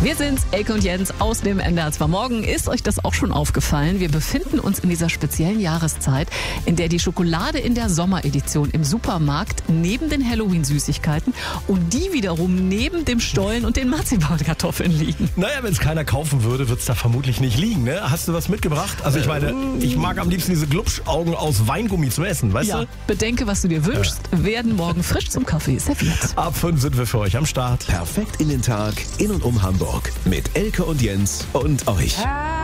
Wir sind's, Elke und Jens aus dem NDR Morgen. Ist euch das auch schon aufgefallen? Wir befinden uns in dieser speziellen Jahreszeit, in der die Schokolade in der Sommeredition im Supermarkt neben den Halloween-Süßigkeiten und die wiederum neben dem Stollen und den Marzipankartoffeln liegen. Naja, wenn es keiner kaufen würde, wird es da vermutlich nicht liegen, ne? Hast du was mitgebracht? Also ich meine, ich mag am liebsten diese Glubschaugen aus Weingummi zum Essen, weißt du? Bedenke, was du dir wünschst, werden morgen frisch zum Kaffee serviert. Ab 5 sind wir für euch am Start. Perfekt in den Tag, in und um Hamburg. Mit Elke und Jens und euch.